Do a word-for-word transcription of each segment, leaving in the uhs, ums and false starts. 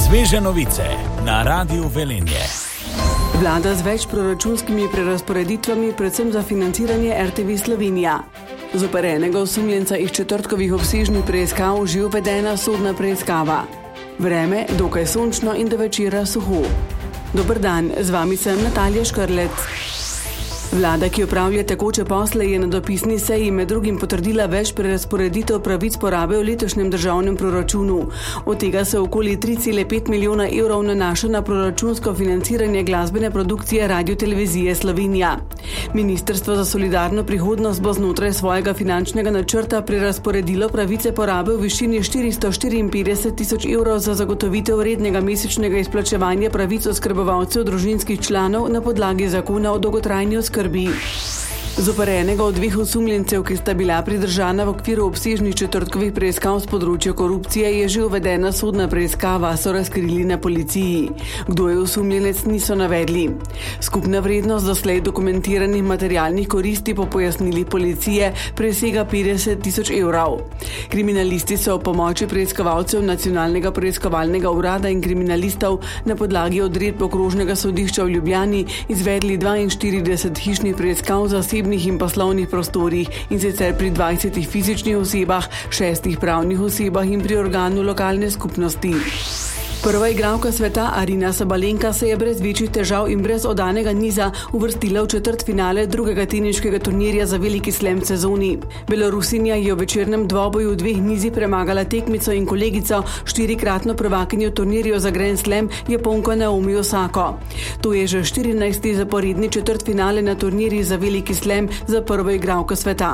Sveže novice na Radiu Velenje. Vlada z več proračunskimi prerazporeditvami, predvsem za financiranje R T V Slovenija. Zoper enega osumljenca iz četrtkovih obsežnih preiskav že uvedena sodna preiskava. Vreme dokaj sončno in do večera suho. Dober dan, z vami sem Natalija Škrlec. Vlada, ki opravlja tekoče posle, je na dopisni seji med drugim potrdila več prerazporeditev pravic porabe v letošnjem državnem proračunu. Od tega se okoli tri cele pet milijona evrov nanaša na proračunsko financiranje glasbene produkcije Radiotelevizije Slovenija. Ministrstvo za solidarno prihodnost bo znotraj svojega finančnega načrta prerazporedilo pravice porabe v višini štiristo štiriinpetdeset tisoč evrov za zagotovitev rednega mesečnega izplačevanja pravic oskrbovalcev družinskih članov na podlagi zakona o dolgotrajni oskrbi. Zoper enega od dveh osumljencev, ki sta bila pridržana v okviru obsežnih četrtkovih preiskav z področja korupcije, je že uvedena sodna preiskava, so razkrili na policiji. Kdo je osumljenec, niso navedli. Skupna vrednost doslej dokumentiranih materialnih koristi po pojasnilih policije presega petdeset tisoč evrov. Kriminalisti so v pomoči preiskovalcev Nacionalnega preiskovalnega urada in kriminalistov na podlagi odredb okrožnega sodišča v Ljubljani izvedli dvainštirideset hišnih preiskav zasebnih in poslovnih prostorih, in sicer pri dvajsetih fizičnih osebah, šestih pravnih osebah in pri organu lokalne skupnosti. Prva igralka sveta Arina Sabalenka se je brez večjih težav in brez oddanega niza uvrstila v četrtfinale drugega teniškega turnirja za veliki slam sezoni. Belorusinja je v večernem dvoboju v dveh nizi premagala tekmico in kolegico, štirikratno prvakinjo turnirjev za Grand Slam, Japonko Naomi Osako. To je že štirinajsti zaporedni četrtfinale na turnirji za veliki slam za prvo igralko sveta.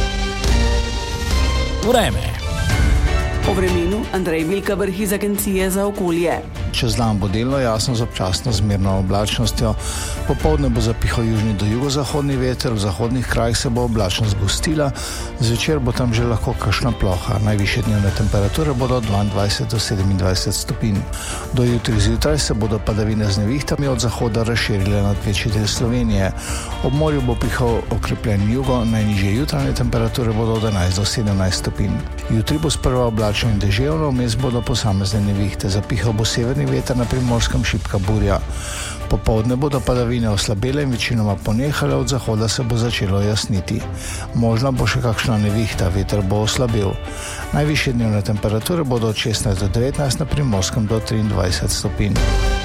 Vreme. O vremenu Andrej Vilkavrh iz Agencije za okolje. Čez dan bo delno jasno z občasno zmerno oblačnostjo, popoldne bo zapihal južni do jugozahodni veter, v zahodnih krajih se bo oblačnost gostila, zvečer bo tam že lahko kakšna ploha. Najvišje dnevne temperature bodo od dvaindvajset do sedemindvajset stopinj. Do jutri zjutraj se bodo padavine z nevihtami od zahoda razširile nad večji del Slovenije. Ob morju bo pihal okrepljen jugo, najnižje jutranje temperature bodo od enajst do sedemnajst stopinj. Jutri bo sprva oblačno in deževno, vmes bodo posamezne nevihte, zapihal bo severni veter, na Primorskem šibka burja. Popoldne bodo padavine oslabele in večinoma ponehale, od zahoda se bo začelo jasniti. Možna bo še kakšna nevihta, veter bo oslabil. Najvišje dnevne temperature bodo od šestnajst do devetnajst, na Primorskem do triindvajset stopinj.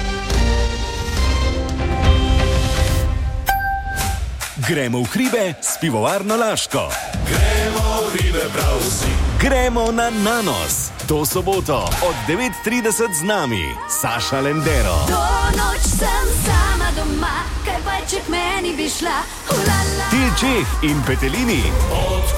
Gremo v hribe s pivovarno Laško. Gremo v hribe prav vsi. Gremo na Nanos. To soboto od devet trideset z nami Saša Lendero. To noč sem sama doma, kaj pa če k meni bi šla. Ulala. Til Čeh in Petelini. Od